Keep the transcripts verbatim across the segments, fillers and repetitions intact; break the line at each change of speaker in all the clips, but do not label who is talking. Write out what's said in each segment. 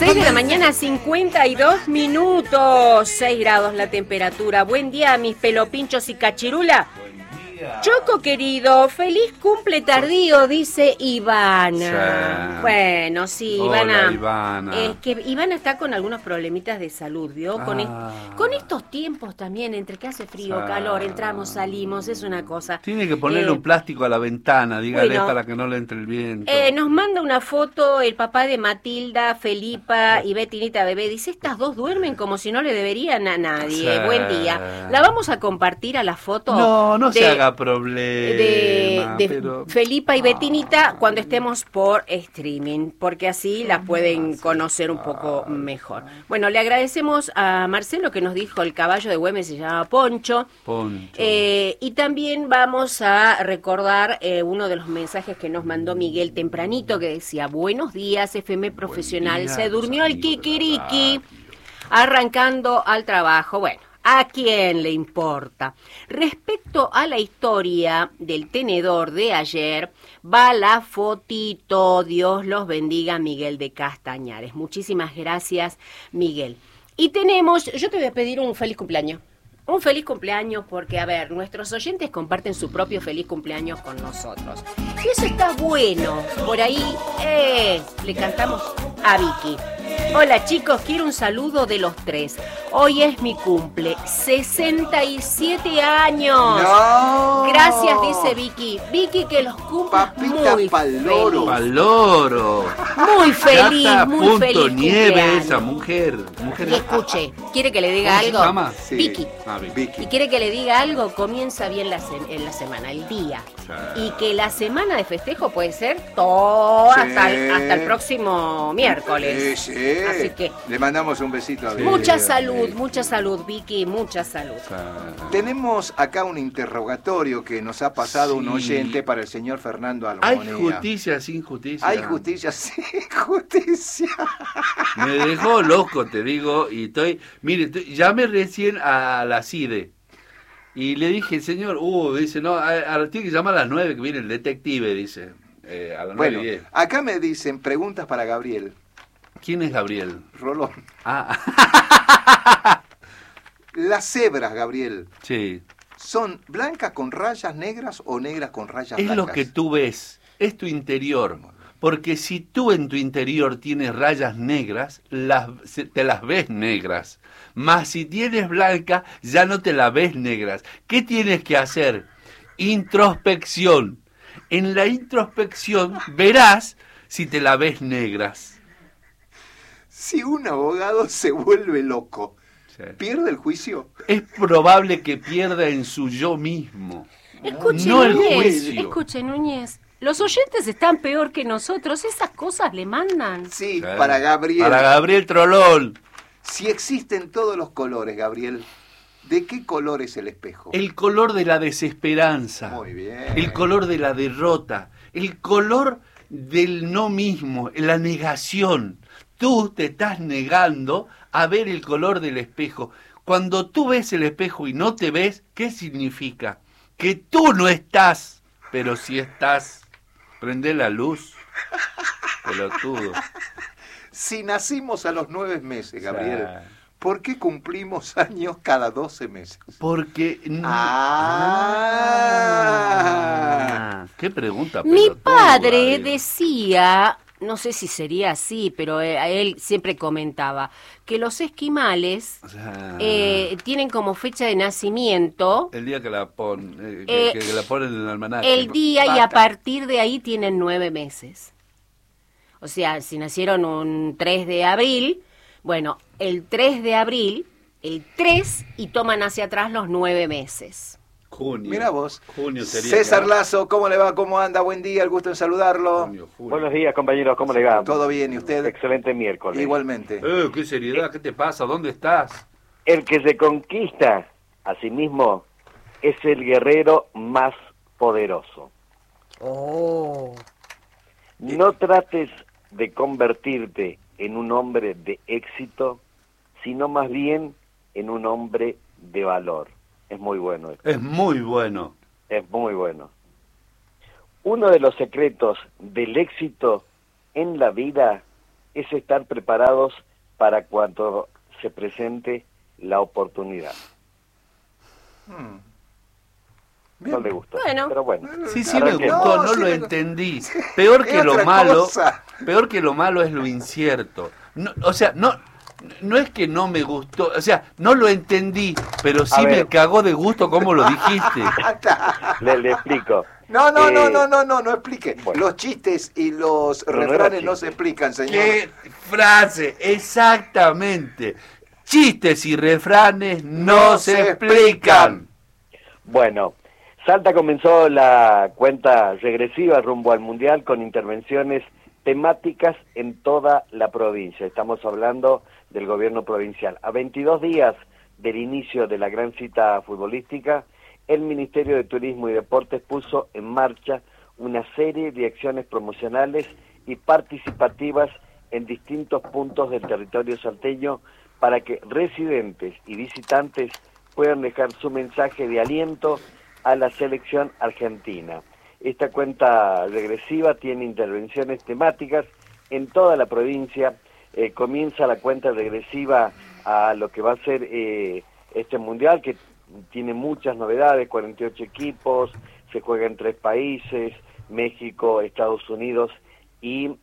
seis de la mañana, cincuenta y dos minutos, seis grados la temperatura. Buen día, mis pelopinchos y cachirula. Choco querido, feliz cumple tardío, dice Ivana. Sí. Bueno, sí, Ivana.
Hola, Ivana.
Es que Ivana está con algunos problemitas de salud, ¿vio?
Ah.
Con, est con estos tiempos también, entre que hace frío,
Ah.
calor, entramos, salimos, es una cosa.
Tiene que ponerle
Eh,
un plástico a la ventana, dígale,
bueno,
para que no le entre el viento.
Eh, nos manda una foto el papá de Matilda, Felipa y Betinita Bebé. Dice, estas dos duermen como si no le deberían a nadie.
Sí.
Buen día. La vamos a compartir a la foto.
No, no
de,
se haga problema.
De, de
pero...
Felipa y Betinita cuando estemos por streaming, porque así las pueden conocer un poco mejor. Bueno, le agradecemos a Marcelo que nos dijo el caballo de Güemes se llama Poncho.
Poncho.
Eh, y también vamos a recordar eh, uno de los mensajes que nos mandó Miguel tempranito, que decía, buenos días, F M profesional,
día,
se durmió el
amigos de la
kikiriki,
radio.
arrancando al trabajo. Bueno, ¿a quién le importa? Respecto a la historia del tenedor de ayer, va la fotito, Dios los bendiga, Miguel de Castañares. Muchísimas gracias, Miguel. Y tenemos, yo te voy a pedir un feliz cumpleaños. Un feliz cumpleaños porque, a ver, nuestros oyentes comparten su propio feliz cumpleaños con nosotros. Y eso está bueno. Por ahí, eh, le cantamos a Vicky. Hola chicos, quiero un saludo de los tres. Hoy es mi cumple, sesenta y siete años.
No.
Gracias, dice Vicky. Vicky, que los cumplas
Papita
muy
paloro.
feliz.
Paloro.
Muy feliz,
Ya está,
muy
punto
feliz
nieve
cumpleaños.
esa mujer. mujer.
Y escuche, ¿quiere que le diga
¿Cómo se
algo?
llama?
Sí.
Vicky.
Ah, bien.
Vicky.
Y quiere que le diga algo, comienza bien la, se en la semana, el día.
Sí.
Y que la semana de festejo puede ser todo
Sí.
hasta, el, hasta el próximo miércoles.
Sí, sí.
Así que
Le mandamos un besito a
Sí.
Vicky.
mucha salud,
Sí.
mucha salud, Vicky, mucha salud.
Ah.
Tenemos acá un interrogatorio que nos ha pasado un
Sí.
oyente para el señor Fernando
Hay
Almonea.
justicia sin justicia.
Hay justicia, sí, justicia.
Me dejó loco, te digo, y estoy... Mire, estoy- llamé recién a la CIDE y le dije, señor, uh, dice, no, a, a- tiene que llamar a las nueve que viene el detective, dice, eh, a las nueve
Bueno,
y diez.
acá me dicen preguntas para Gabriel
¿Quién es Gabriel?
Rolón.
Ah,
Las cebras, Gabriel,
sí.
¿son blancas con rayas negras o negras con rayas
Es
blancas?
lo que tú ves, es tu interior. Porque si tú en tu interior tienes rayas negras, las, se- te las ves negras. Mas si tienes blanca, ya no te las ves negras. ¿Qué tienes que hacer? Introspección. En la introspección verás si te la ves negras.
Si un abogado se vuelve loco,
Sí.
¿pierde el juicio?
Es probable que pierda en su yo mismo.
Escuche,
No el
Núñez,
juicio.
escuche, Núñez. Los oyentes están peor que nosotros, esas cosas le mandan.
Sí,
Claro.
para Gabriel.
Para Gabriel Trolol.
Si existen todos los colores, Gabriel, ¿de qué color es el espejo?
El color de la desesperanza.
Muy bien.
El color de la derrota. El color del no mismo, la negación. Tú te estás negando a ver el color del espejo. Cuando tú ves el espejo y no te ves, ¿qué significa? Que tú no estás, pero sí estás. Prende la luz, pelotudo.
Si nacimos a los nueve meses, Gabriel,
Ah.
¿por qué cumplimos años cada doce meses?
Porque...
Ah.
Ah. ¿Qué pregunta,
Mi
pelotuda,
padre
Gabriel?
decía, no sé si sería así, pero eh, a él siempre comentaba, que los esquimales
Ah.
eh, tienen como fecha de nacimiento
El día que la, pon, eh, que,
Eh,
que la ponen en el almanaque.
el día y a
Basta.
partir de ahí tienen nueve meses. O sea, si nacieron un tres de abril, bueno, el tres de abril, el tres y toman hacia atrás los nueve meses.
Junio.
Mira vos.
Junio sería.
César
que-
Lazo, ¿cómo le va? ¿Cómo anda? Buen día, el gusto en saludarlo.
Junio, julio.
Buenos días, compañeros, ¿cómo le va?
¿Todo bien? ¿Y usted?
Excelente miércoles.
Igualmente.
Eh, qué seriedad, ¿qué te pasa? ¿Dónde estás?
El que se conquista a sí mismo es el guerrero más poderoso.
Oh.
No trates de convertirte en un hombre de éxito, sino más bien en un hombre de valor. Es muy bueno esto.
Es muy bueno.
Es muy bueno. Uno de los secretos del éxito en la vida es estar preparados para cuando se presente la oportunidad.
Hmm.
No le gustó,
Bueno.
pero bueno.
Sí, sí me
Arranquemos.
gustó,
No,
no
sí
lo
me-
entendí. Peor que
Es
lo
otra
malo,
cosa.
peor que lo malo es lo incierto. No, o sea, no, no es que no me gustó, o sea, no lo entendí, pero sí
A ver.
me cagó de gusto como lo dijiste.
Le, le explico.
No, no, no,
Eh,
no, no, no, no explique.
bueno.
Los chistes y los
No, no era
refranes no
chiste.
se explican, señor.
¿Qué frase? Exactamente. Chistes y refranes no,
No
se,
se
explican.
Bueno, Salta comenzó la cuenta regresiva rumbo al Mundial con intervenciones temáticas en toda la provincia. Estamos hablando del gobierno provincial. A veintidós días del inicio de la gran cita futbolística, el Ministerio de Turismo y Deportes puso en marcha una serie de acciones promocionales y participativas en distintos puntos del territorio salteño para que residentes y visitantes puedan dejar su mensaje de aliento a la selección argentina. Esta cuenta regresiva tiene intervenciones temáticas en toda la provincia. Eh, comienza la cuenta regresiva a lo que va a ser eh, este mundial, que tiene muchas novedades, cuarenta y ocho equipos, se juega en tres países, México, Estados Unidos y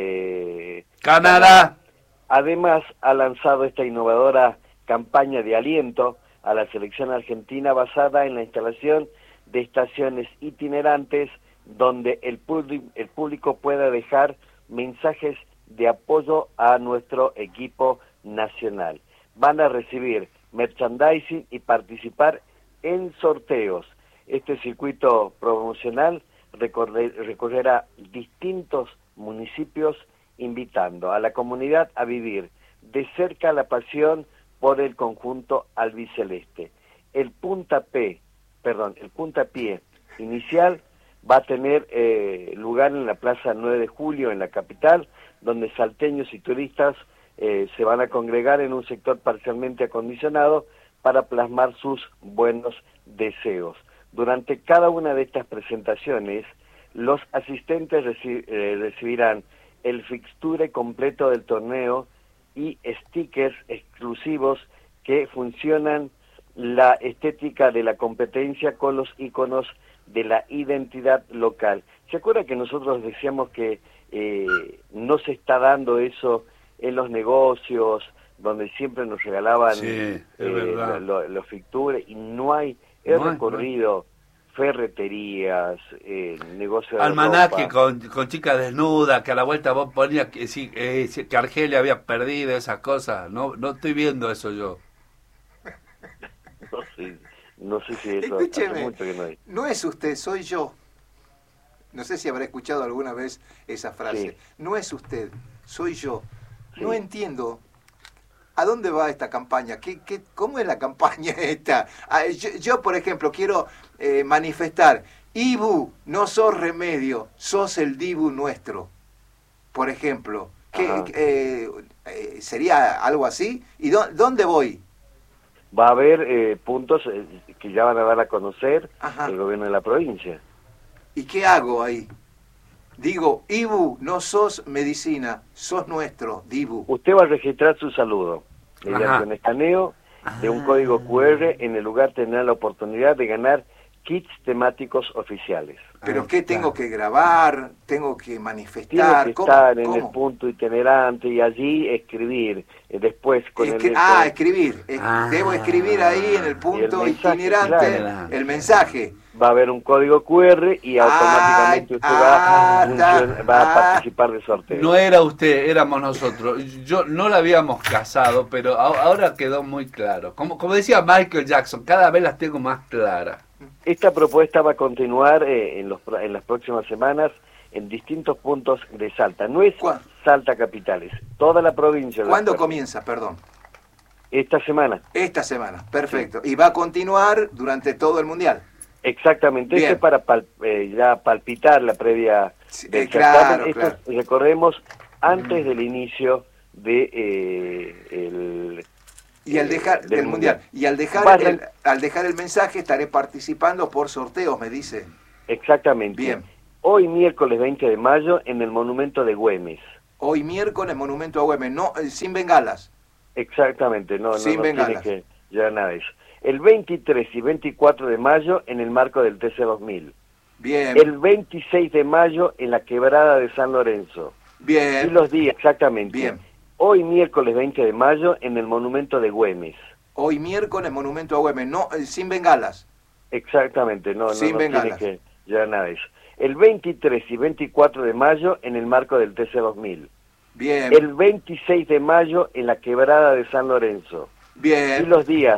eh,
Canadá.
Además, ha lanzado esta innovadora campaña de aliento a la selección argentina basada en la instalación de estaciones itinerantes donde el, el público pueda dejar mensajes de apoyo a nuestro equipo nacional. Van a recibir merchandising y participar en sorteos. Este circuito promocional recorre, recorrerá distintos municipios invitando a la comunidad a vivir de cerca la pasión por el conjunto albiceleste. El puntapié, perdón, el puntapié inicial va a tener eh, lugar en la Plaza nueve de julio en la capital, donde salteños y turistas eh, se van a congregar en un sector parcialmente acondicionado para plasmar sus buenos deseos. Durante cada una de estas presentaciones, los asistentes reci eh, recibirán el fixture completo del torneo y stickers exclusivos que funcionan la estética de la competencia con los iconos de la identidad local. ¿Se acuerda que nosotros decíamos que eh, no se está dando eso en los negocios, donde siempre nos regalaban
Sí, es
eh,
verdad.
lo- lo- los fixtures y no hay? He
No hay,
recorrido ferreterías, eh, negocios de
Almanaque
ropa.
con, con chicas desnudas, que a la vuelta vos ponías que, sí, eh, sí, que Argelia había perdido esas cosas. No, no estoy viendo eso yo.
No sé, no sé si eso hace
Escúcheme,
mucho que no hay.
no es usted, soy yo. No sé si habrá escuchado alguna vez esa frase.
Sí.
No es usted, soy yo.
Sí.
No entiendo. ¿A dónde va esta campaña? ¿Qué, qué, ¿Cómo es la campaña esta? Ah, yo, yo, por ejemplo, quiero eh, manifestar, Ibu, no sos remedio, sos el Dibu nuestro. Por ejemplo, ¿qué,
Ajá.
eh, eh, ¿sería algo así? ¿Y dó- dónde voy?
Va a haber eh, puntos eh, que ya van a dar a conocer
Ajá.
el gobierno de la provincia.
¿Y qué hago ahí? Digo, Ibu, no sos medicina, sos nuestro, Dibu.
Usted va a registrar su saludo mediante
Ajá.
un escaneo de un
Ah.
código cu erre. En el lugar tendrá la oportunidad de ganar kits temáticos oficiales.
¿Pero
Ahí
qué
está.
tengo que grabar? ¿Tengo que
Tiene
manifestar?
que
¿Cómo?
estar en
¿Cómo?
el punto itinerante y allí escribir. Eh, después con
Escri-
el
ah,
con-
escribir. Es-
Ah.
Debo escribir ahí en el punto
Y el mensaje,
itinerante
claro.
el mensaje.
va a haber un código cu erre y automáticamente usted
ah,
va, a
está.
funcion- va a
Ah.
participar del sorteo.
No era usted, éramos nosotros. Yo no la habíamos casado, pero a- ahora quedó muy claro. Como, como decía Michael Jackson, cada vez las tengo más claras.
Esta propuesta va a continuar eh, en, los, pro- en las próximas semanas en distintos puntos de Salta. No es
¿Cuá-
Salta capital, es toda la provincia. de
¿Cuándo
Salta.
comienza? Perdón.
Esta semana.
Esta semana. Perfecto. Y va a continuar durante todo el mundial.
Exactamente,
Bien.
esto es para pal- eh, ya palpitar la previa
Sí,
del
eh, claro,
certamen. Esto
claro.
recorremos antes del inicio de eh, el
Y al
eh,
dejar
del
del mundial. Y al dejar
Vayan-
el, al dejar el mensaje estaré participando por sorteos, me dice.
Exactamente.
Bien.
Hoy miércoles veinte de mayo en el monumento de Güemes.
Hoy miércoles, Monumento a Güemes, no, eh, sin bengalas.
Exactamente, no, no,
Sin
no
bengalas.
tiene que llevar nada de eso. El veintitrés y veinticuatro de mayo en el marco del T C dos mil.
Bien,
El veintiséis de mayo en la quebrada de San Lorenzo.
bien,
Y los días, exactamente.
bien.
Hoy miércoles veinte de mayo en el Monumento de Güemes.
Hoy miércoles, Monumento a Güemes, no, eh, sin bengalas.
Exactamente, no, no,
Sin
no tiene
bengalas.
que llevar nada de eso. El veintitrés y veinticuatro de mayo en el marco del T C dos mil.
Bien,
El veintiséis de mayo en la quebrada de San Lorenzo.
bien.
Y los días